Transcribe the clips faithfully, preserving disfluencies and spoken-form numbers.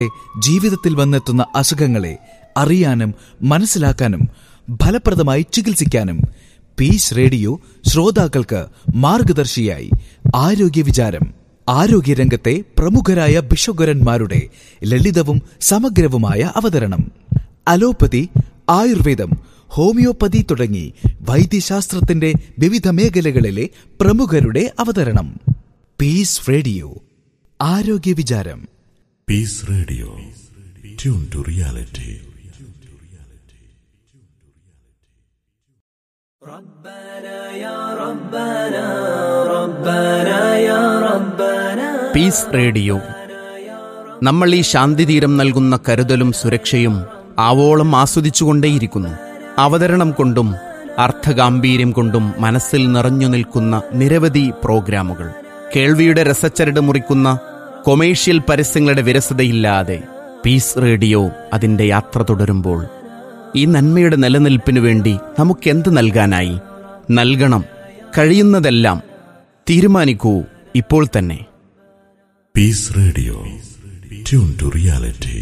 ജീവിതത്തിൽ വന്നെത്തുന്ന അസുഖങ്ങളെ അറിയാനും മനസ്സിലാക്കാനും ഫലപ്രദമായി ചികിത്സിക്കാനും പീസ് റേഡിയോ ശ്രോതാക്കൾക്ക് മാർഗദർശിയായി ആരോഗ്യ വിചാരം. ആരോഗ്യരംഗത്തെ പ്രമുഖരായ ഭിഷഗ്വരന്മാരുടെ ലളിതവും സമഗ്രവുമായ അവതരണം. അലോപ്പതി, ആയുർവേദം, ഹോമിയോപ്പതി തുടങ്ങി വൈദ്യശാസ്ത്രത്തിന്റെ വിവിധ മേഖലകളിലെ പ്രമുഖരുടെ അവതരണം. പീസ് റേഡിയോ ആരോഗ്യ വിചാരം. Piece radio, tune to reality. Piece radio. നമ്മൾ ഈ ശാന്തിതീരം നൽകുന്ന കരുതലും സുരക്ഷയും ആവോളം ആസ്വദിച്ചുകൊണ്ടേയിരിക്കുന്നു. അവതരണം കൊണ്ടും അർത്ഥഗാംഭീര്യം കൊണ്ടും മനസ്സിൽ നിറഞ്ഞു നിൽക്കുന്ന നിരവധി പ്രോഗ്രാമുകൾ, കേൾവിയുടെ രസച്ചരട് മുറിക്കുന്ന കൊമേഴ്ഷ്യൽ പരസ്യങ്ങളുടെ വിരസതയില്ലാതെ പീസ് റേഡിയോ അതിൻ്റെ യാത്ര തുടരുമ്പോൾ ഈ നന്മയുടെ നിലനിൽപ്പിനു വേണ്ടി നമുക്കെന്ത് നൽകാനായി? നൽകണം. കഴിയുന്നതെല്ലാം. തീരുമാനിക്കൂ ഇപ്പോൾ തന്നെ. Piece radio, tune to reality.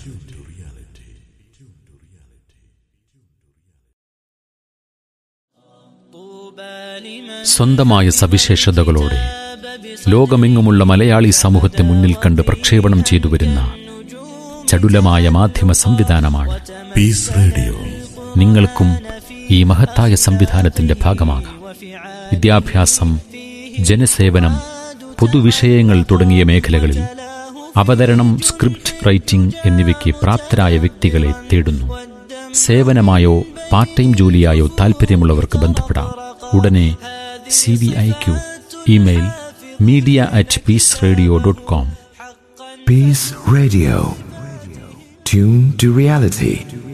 സ്വന്തമായ സവിശേഷതകളോടെ ലോകമെങ്ങുമുള്ള മലയാളി സമൂഹത്തെ മുന്നിൽ കണ്ട് പ്രക്ഷേപണം ചെയ്തുവരുന്ന ചടുലമായ മാധ്യമ സംവിധാനമാണ് പീസ് റേഡിയോ. നിങ്ങൾക്കും ഈ മഹത്തായ സംവിധാനത്തിന്റെ ഭാഗമാകാം. വിദ്യാഭ്യാസം, ജനസേവനം, പൊതുവിഷയങ്ങൾ തുടങ്ങിയ മേഖലകളിൽ അവതരണം, സ്ക്രിപ്റ്റ് റൈറ്റിംഗ് എന്നിവയ്ക്ക് പ്രാപ്തരായ വ്യക്തികളെ തേടുന്നു. സേവനമായോ പാർട്ട് ടൈം ജോലിയായോ താൽപ്പര്യമുള്ളവർക്ക് ബന്ധപ്പെടാം. ഉടനെ C V IQ. Email media at peace radio dot com. Peace Radio. Tune to reality.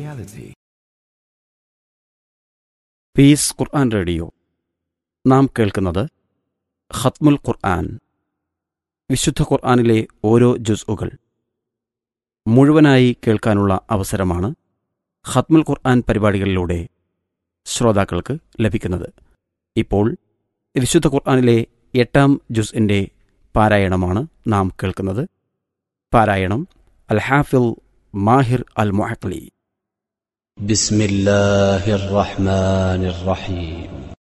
Piece Quran radio. നാം കേൾക്കുന്നത് ഖത്മുൽ ഖുർആൻ, വിശുദ്ധ ഖുർആനിലെ ഓരോ ജുസ്ഉകൾ മുഴുവനായി കേൾക്കാനുള്ള അവസരമാണ് ഖത്മുൽ ഖുർആൻ പരിപാടികളിലൂടെ ശ്രോതാക്കൾക്ക് ലഭിക്കുന്നത്. ഇപ്പോൾ വിശുദ്ധ ഖുർആനിലെ എട്ടാം ജുസ്ഇൻ്റെ പാരായണമാണ് നാം കേൾക്കുന്നത്. പാരായണം അൽ ഹാഫിൽ മാഹിർ അൽ മുഅഖ്ലി. ബിസ്മില്ലാഹിർ റഹ്മാനിർ റഹീം.